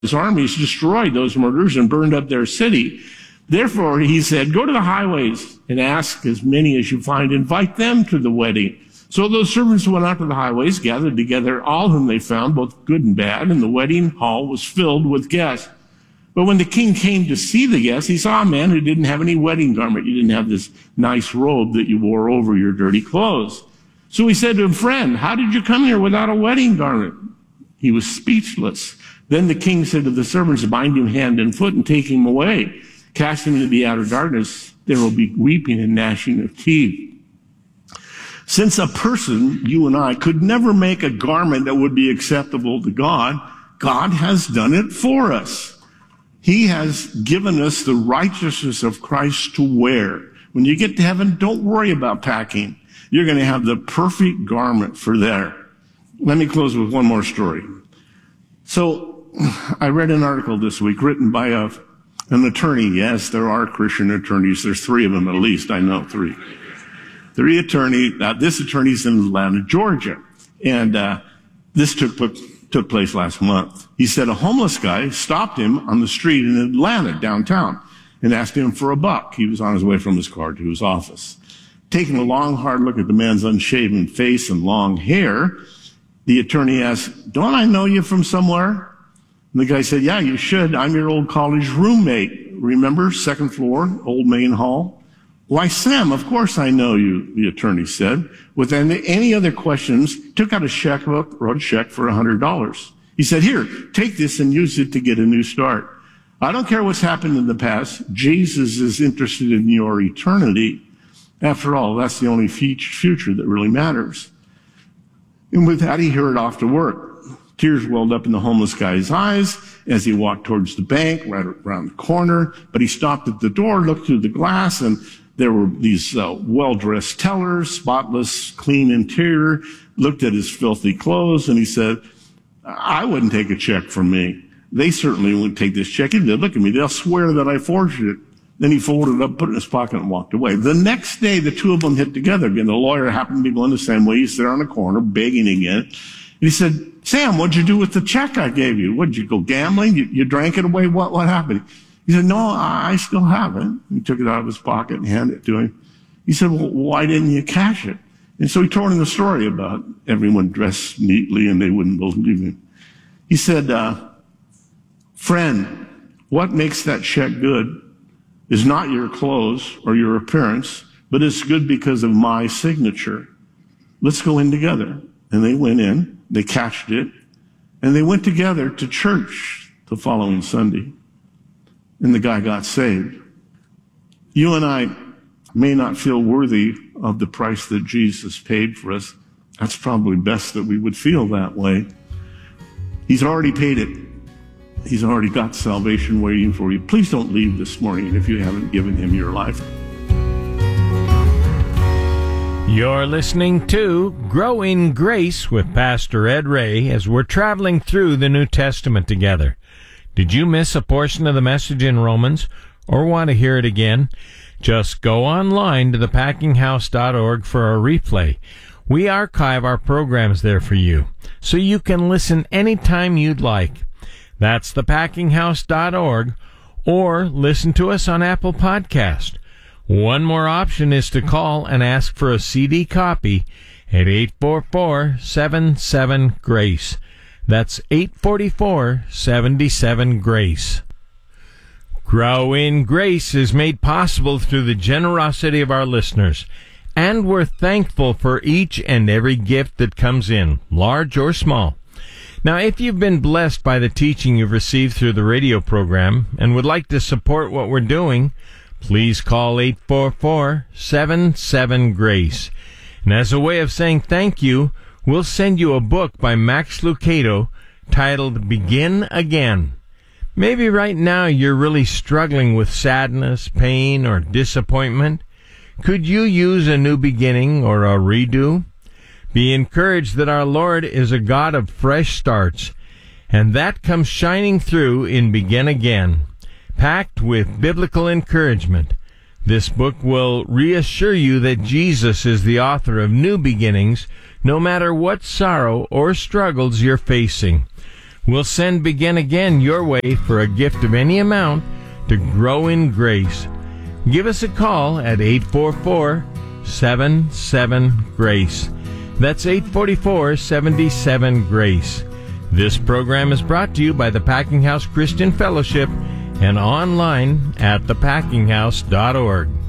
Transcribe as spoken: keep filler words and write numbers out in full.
his armies destroyed those murderers and burned up their city. Therefore, he said, go to the highways and ask as many as you find. Invite them to the wedding. So those servants went out to the highways, gathered together all whom they found, both good and bad, and the wedding hall was filled with guests. But when the king came to see the guests, he saw a man who didn't have any wedding garment. You didn't have this nice robe that you wore over your dirty clothes. So he said to him, friend, how did you come here without a wedding garment? He was speechless. Then the king said to the servants, bind him hand and foot and take him away. Cast him into the outer darkness. There will be weeping and gnashing of teeth. Since a person, you and I, could never make a garment that would be acceptable to God, God has done it for us. He has given us the righteousness of Christ to wear. When you get to heaven, don't worry about packing. You're going to have the perfect garment for there. Let me close with one more story. So I read an article this week written by a, an attorney. Yes, there are Christian attorneys. There's three of them at least. I know three. Three attorney. Uh, this attorney's in Atlanta, Georgia. And uh, this took took place last month. He said a homeless guy stopped him on the street in Atlanta, downtown, and asked him for a buck. He was on his way from his car to his office. Taking a long, hard look at the man's unshaven face and long hair, the attorney asked, don't I know you from somewhere? And the guy said, yeah, you should. I'm your old college roommate. Remember, second floor, old main hall? Why, Sam, of course I know you, the attorney said. With any, any other questions, took out a checkbook, wrote a check for one hundred dollars. He said, here, take this and use it to get a new start. I don't care what's happened in the past. Jesus is interested in your eternity. After all, that's the only future that really matters. And with that, he hurried off to work. Tears welled up in the homeless guy's eyes as he walked towards the bank right around the corner. But he stopped at the door, looked through the glass, and there were these uh, well-dressed tellers, spotless, clean interior, looked at his filthy clothes, and he said, I wouldn't take a check from me. They certainly wouldn't take this check. If they look at me, they'll swear that I forged it. Then he folded it up, put it in his pocket, and walked away. The next day, the two of them hit together again. The lawyer happened to be going the same way. He's there on the corner, begging again. And he said, Sam, what'd you do with the check I gave you? What'd you go gambling? You, you drank it away? What, what happened? He said, no, I still have it. He took it out of his pocket and handed it to him. He said, well, why didn't you cash it? And so he told him the story about everyone dressed neatly and they wouldn't believe him. He said, uh, friend, what makes that check good is not your clothes or your appearance, but it's good because of my signature. Let's go in together. And they went in, they cashed it, and they went together to church the following Sunday. And the guy got saved. You and I may not feel worthy of the price that Jesus paid for us. That's probably best that we would feel that way. He's already paid it. He's already got salvation waiting for you. Please don't leave this morning if you haven't given him your life. You're listening to Grow in Grace with Pastor Ed Ray as we're traveling through the New Testament together. Did you miss a portion of the message in Romans or want to hear it again? Just go online to the packing house dot org for a replay. We archive our programs there for you, so you can listen anytime you'd like. That's the packing house dot org, or listen to us on Apple Podcast. One more option is to call and ask for a C D copy at eight four four, seven seven, GRACE. That's eight four four, seven seven, GRACE. Grow in Grace is made possible through the generosity of our listeners, and we're thankful for each and every gift that comes in, large or small. Now, if you've been blessed by the teaching you've received through the radio program and would like to support what we're doing, please call eight four four, seven seven, GRACE. And as a way of saying thank you, we'll send you a book by Max Lucado titled Begin Again. Maybe right now you're really struggling with sadness, pain, or disappointment. Could you use a new beginning or a redo? Be encouraged that our Lord is a God of fresh starts, and that comes shining through in Begin Again, packed with biblical encouragement. This book will reassure you that Jesus is the author of new beginnings, no matter what sorrow or struggles you're facing. We'll send Begin Again your way for a gift of any amount to grow in grace. Give us a call at eight four four, seven seven, GRACE. That's eight four four, seven seven, GRACE. This program is brought to you by the Packing House Christian Fellowship and online at the packing house dot org.